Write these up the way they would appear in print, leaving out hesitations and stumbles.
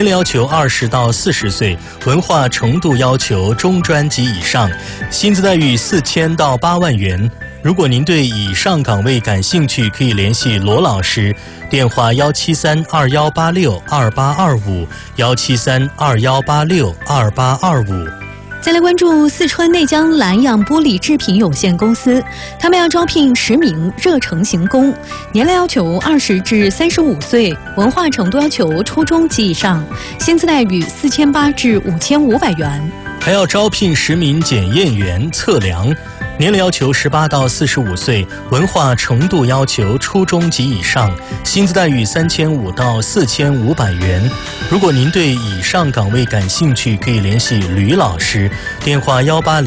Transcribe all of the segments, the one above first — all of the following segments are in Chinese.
龄要求20到40岁，文化程度要求中专及以上，薪资待遇4000到8万元。如果您对以上岗位感兴趣，可以联系罗老师，电话17321862825，17321862825。 再来关注四川内江蓝洋玻璃制品有限公司，他们要招聘10名热成型工，年龄要求20至35岁，文化程度要求初中及以上，薪资待遇4800至5500元。 还要招聘10名检验员测量，年龄要求18到45岁，文化程度要求初中及以上，薪资待遇3500到4500元。如果您对以上岗位感兴趣，可以联系吕老师，电话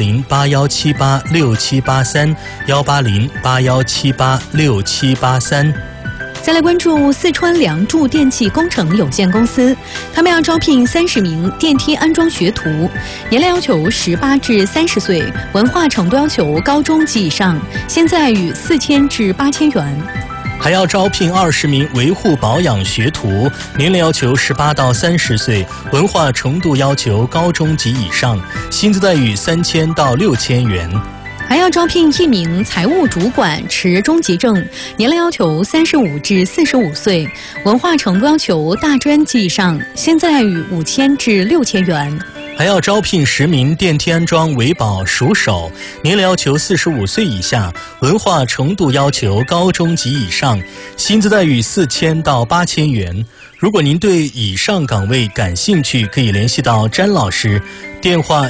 18081786781808178678673。 再来关注四川梁祝电气工程有限公司，他们要招聘30名电梯安装学徒，年龄要求18至30岁，文化程度要求高中及以上，薪资待遇4000至8000元。 还要招聘20名维护保养学徒，年龄要求18到30岁，文化程度要求高中及以上，薪资待遇3000到6000元。 还要招聘1名财务主管持中级证，年龄要求35至45岁，文化程度要求大专及以上，薪资待遇5000至6000元。 还要招聘10名电梯安装维保熟手，年龄要求45岁以下，文化程度要求高中及以上，薪资待遇4000到8000元。如果您对以上岗位感兴趣，可以联系到詹老师，电话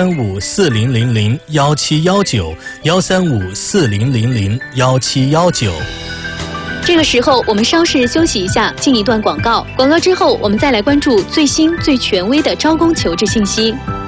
13540001719，13540001719。 这个时候我们稍事休息一下，进一段广告。广告之后，我们再来关注最新最权威的招工求职信息。